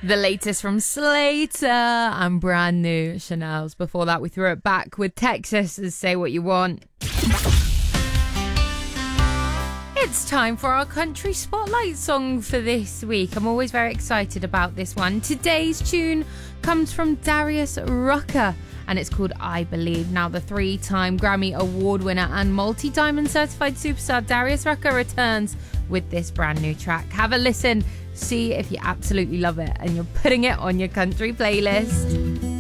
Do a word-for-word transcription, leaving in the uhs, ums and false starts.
The latest from Slater and brand new Chanel's. Before that, we threw it back with Texas's Say What You Want. It's time for our country spotlight song for this week. I'm always very excited about this one. Today's tune comes from Darius Rucker and it's called I Believe. Now, the three-time Grammy Award winner and multi-diamond certified superstar Darius Rucker returns with this brand new track. Have a listen, see if you absolutely love it and you're putting it on your country playlist.